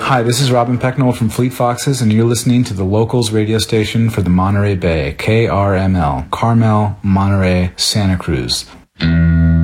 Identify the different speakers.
Speaker 1: Hi, this is Robin Pecknold from Fleet Foxes, and you're listening to the Locals radio station for the Monterey Bay, KRML, Carmel, Monterey, Santa Cruz.